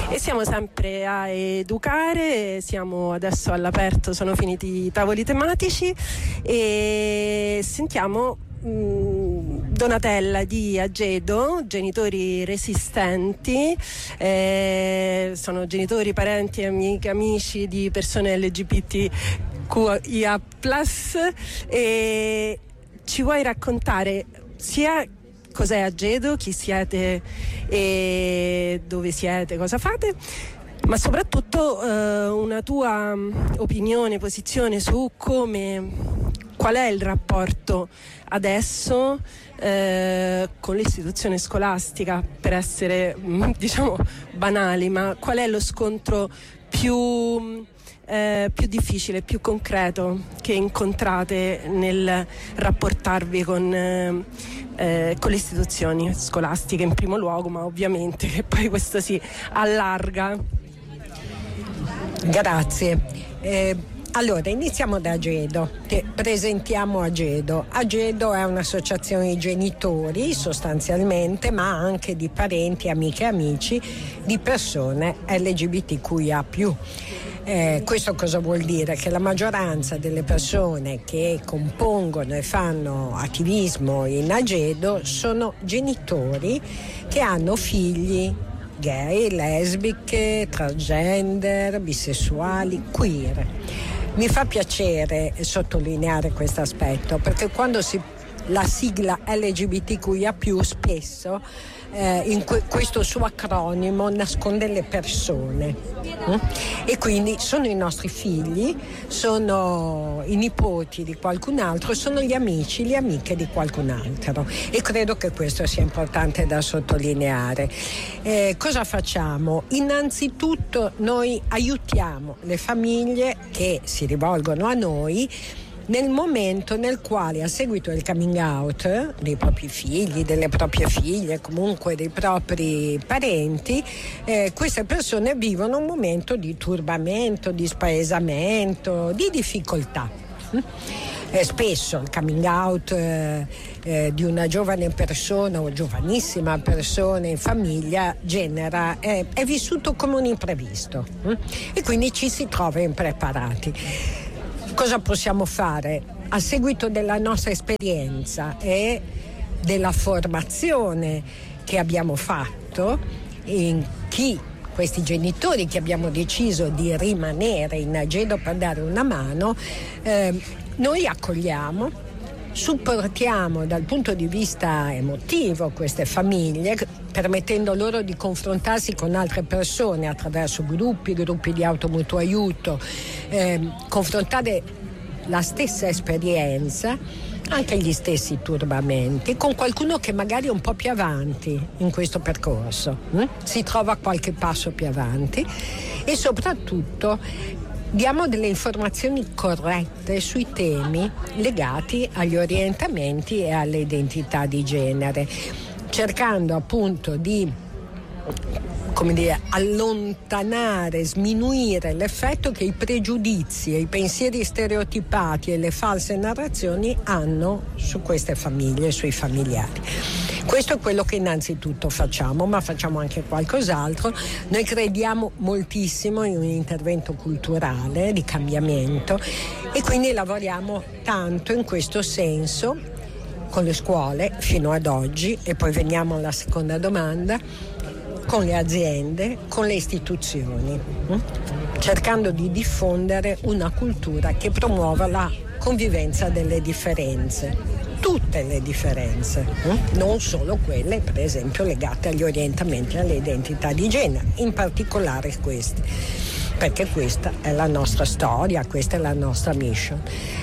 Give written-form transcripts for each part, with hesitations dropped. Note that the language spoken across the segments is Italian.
E siamo sempre a educare, siamo adesso all'aperto, sono finiti i tavoli tematici e sentiamo Donatella di Agedo, genitori resistenti, sono genitori, parenti, amici di persone LGBTQIA+, e ci vuoi raccontare sia cos'è Agedo, chi siete e dove siete, cosa fate, ma soprattutto una tua opinione, posizione su qual è il rapporto adesso con l'istituzione scolastica, per essere diciamo banali, ma qual è lo scontro più difficile, più concreto che incontrate nel rapportarvi con le istituzioni scolastiche in primo luogo, ma ovviamente che poi questo si allarga. Grazie. Allora, iniziamo da Agedo. Presentiamo Agedo. Agedo è un'associazione di genitori sostanzialmente, ma anche di parenti, amiche e amici di persone LGBTQIA+. Questo cosa vuol dire? Che la maggioranza delle persone che compongono e fanno attivismo in Agedo sono genitori che hanno figli gay, lesbiche, transgender, bisessuali, queer. Mi fa piacere sottolineare questo aspetto, perché quando la sigla LGBTQIA+, spesso questo suo acronimo nasconde le persone, e quindi sono i nostri figli, sono i nipoti di qualcun altro, sono gli amici, le amiche di qualcun altro, e credo che questo sia importante da sottolineare. Cosa facciamo? Innanzitutto noi aiutiamo le famiglie che si rivolgono a noi nel momento nel quale, a seguito del coming out dei propri figli, delle proprie figlie, comunque dei propri parenti, queste persone vivono un momento di turbamento, di spaesamento, di difficoltà. Spesso il coming out di una giovane persona o giovanissima persona in famiglia è vissuto come un imprevisto, e quindi ci si trova impreparati. Cosa possiamo fare? A seguito della nostra esperienza e della formazione che abbiamo fatto in questi genitori che abbiamo deciso di rimanere in Agedo per dare una mano, noi accogliamo, supportiamo dal punto di vista emotivo queste famiglie, permettendo loro di confrontarsi con altre persone attraverso gruppi di automutuo aiuto, confrontare la stessa esperienza, anche gli stessi turbamenti, con qualcuno che magari è un po' più avanti in questo percorso, si trova qualche passo più avanti, e soprattutto diamo delle informazioni corrette sui temi legati agli orientamenti e alle identità di genere, cercando appunto di allontanare, sminuire l'effetto che i pregiudizi e i pensieri stereotipati e le false narrazioni hanno su queste famiglie, sui familiari. Questo è quello che innanzitutto facciamo, ma facciamo anche qualcos'altro. Noi crediamo moltissimo in un intervento culturale di cambiamento, e quindi lavoriamo tanto in questo senso con le scuole fino ad oggi, e poi veniamo alla seconda domanda, con le aziende, con le istituzioni, cercando di diffondere una cultura che promuova la convivenza delle differenze, tutte le differenze, non solo quelle per esempio legate agli orientamenti e alle identità di genere, in particolare queste, perché questa è la nostra storia, questa è la nostra mission.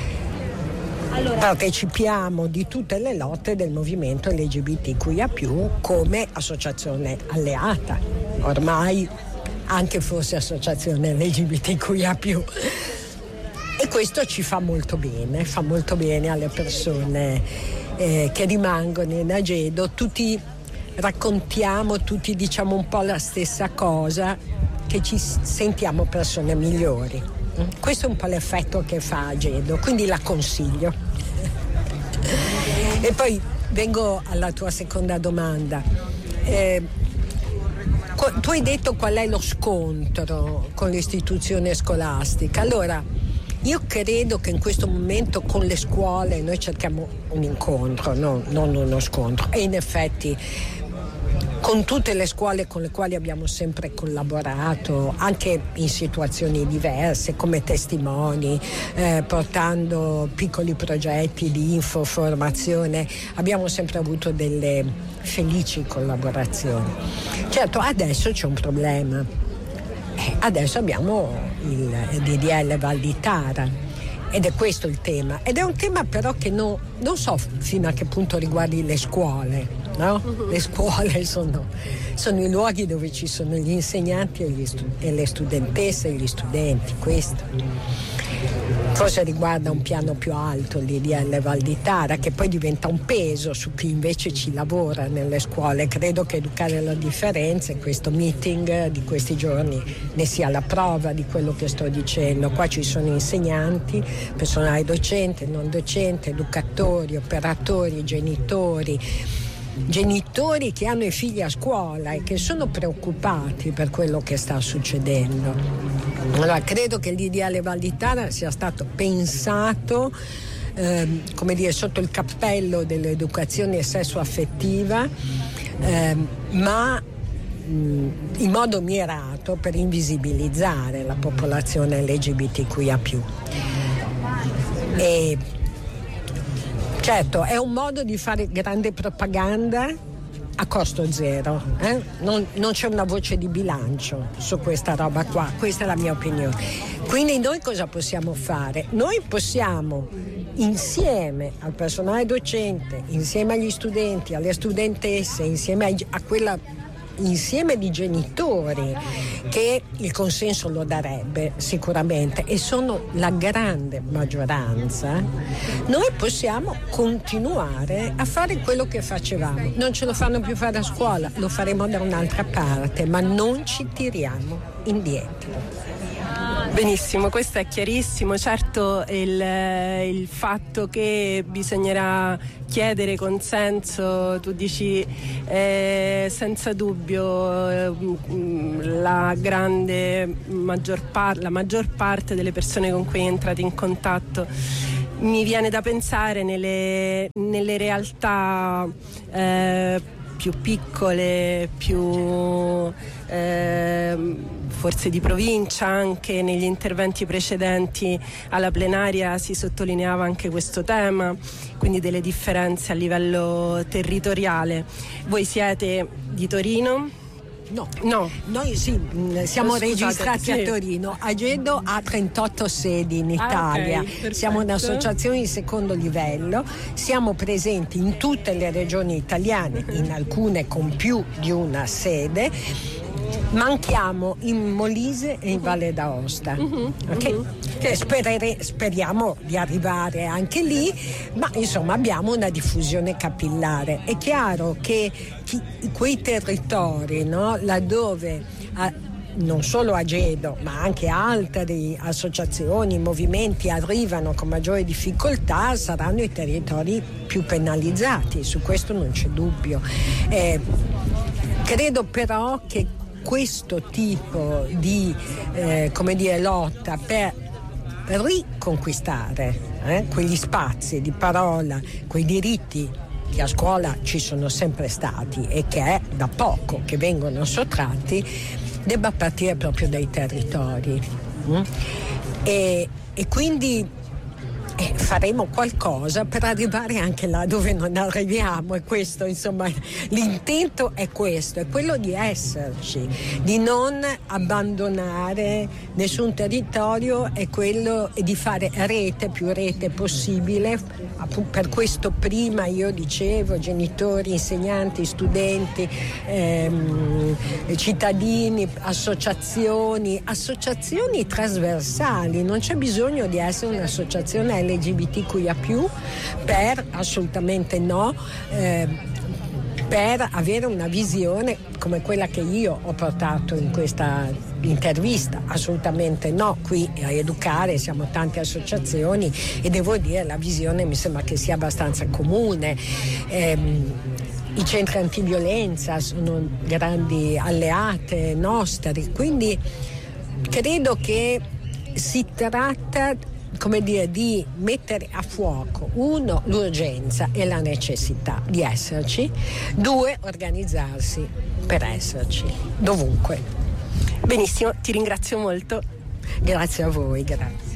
Partecipiamo di tutte le lotte del movimento LGBTQIA+, come associazione alleata, ormai anche forse associazione LGBTQIA+, e questo ci fa molto bene alle persone che rimangono in Agedo. Tutti raccontiamo, tutti diciamo un po' la stessa cosa, che ci sentiamo persone migliori. Questo è un po' l'effetto che fa Agedo, quindi la consiglio. E poi vengo alla tua seconda domanda. Tu hai detto qual è lo scontro con l'istituzione scolastica. Allora, io credo che in questo momento con le scuole noi cerchiamo un incontro, non uno scontro, e in effetti con tutte le scuole con le quali abbiamo sempre collaborato, anche in situazioni diverse, come testimoni, portando piccoli progetti di infoformazione, abbiamo sempre avuto delle felici collaborazioni. Certo, adesso c'è un problema. Adesso abbiamo il DDL Val di Tara ed è questo il tema. Ed è un tema però che non so fino a che punto riguardi le scuole. No? Le scuole sono i luoghi dove ci sono gli insegnanti e le studentesse e gli studenti, questo. Forse riguarda un piano più alto il DDL Val di Tara, che poi diventa un peso su chi invece ci lavora nelle scuole. Credo che educare alla differenza e questo meeting di questi giorni ne sia la prova di quello che sto dicendo. Qua ci sono insegnanti, personale docente, non docente, educatori, operatori, genitori che hanno i figli a scuola e che sono preoccupati per quello che sta succedendo. Allora, credo che il DDL Val di Tara sia stato pensato sotto il cappello dell'educazione sessuaffettiva, ma in modo mirato per invisibilizzare la popolazione LGBTQIA+. E certo, è un modo di fare grande propaganda a costo zero. Non c'è una voce di bilancio su questa roba qua, questa è la mia opinione. Quindi noi cosa possiamo fare? Noi possiamo, insieme al personale docente, insieme agli studenti, alle studentesse, insieme a quella insieme di genitori che il consenso lo darebbe sicuramente e sono la grande maggioranza, noi possiamo continuare a fare quello che facevamo. Non ce lo fanno più fare a scuola, lo faremo da un'altra parte, ma non ci tiriamo indietro. Benissimo, questo è chiarissimo. Certo, il fatto che bisognerà chiedere consenso, tu dici senza dubbio la maggior parte delle persone con cui entrate in contatto, mi viene da pensare nelle realtà più piccole, più forse di provincia. Anche negli interventi precedenti alla plenaria si sottolineava anche questo tema, quindi delle differenze a livello territoriale. Voi siete di Torino? No, noi sì, siamo registrati a Torino. Agedo ha 38 sedi in Italia, okay, siamo un'associazione di secondo livello, siamo presenti in tutte le regioni italiane, in alcune con più di una sede. Manchiamo in Molise e in Valle d'Aosta, okay? Speriamo di arrivare anche lì, ma insomma abbiamo una diffusione capillare. È chiaro che quei territori, no, laddove non solo Agedo ma anche altre associazioni, movimenti arrivano con maggiore difficoltà, saranno i territori più penalizzati, su questo non c'è dubbio. Credo però che questo tipo di lotta per riconquistare quegli spazi di parola, quei diritti che a scuola ci sono sempre stati e che è da poco che vengono sottratti, debba partire proprio dai territori. E quindi faremo qualcosa per arrivare anche là dove non arriviamo, e questo, insomma, l'intento è questo, è quello di esserci, di non abbandonare nessun territorio, è quello di fare più rete possibile. Per questo prima io dicevo genitori, insegnanti, studenti, cittadini, associazioni trasversali. Non c'è bisogno di essere un'associazione LGBTQIA+, assolutamente no, per avere una visione come quella che io ho portato in questa intervista, assolutamente no. Qui a educare siamo tante associazioni e devo dire la visione mi sembra che sia abbastanza comune. I centri antiviolenza sono grandi alleate nostre, quindi credo che si tratta, come dire, di mettere a fuoco, 1, l'urgenza e la necessità di esserci, 2, organizzarsi per esserci dovunque. Benissimo, ti ringrazio molto. Grazie a voi, grazie.